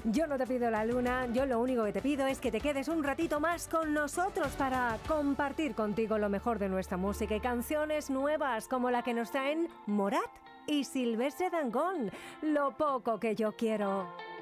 Yo no te pido la luna, yo lo único que te pido es que te quedes un ratito más con nosotros para compartir contigo lo mejor de nuestra música y canciones nuevas como la que nos traen Morat y Silvestre Dangond, Lo poco que yo quiero.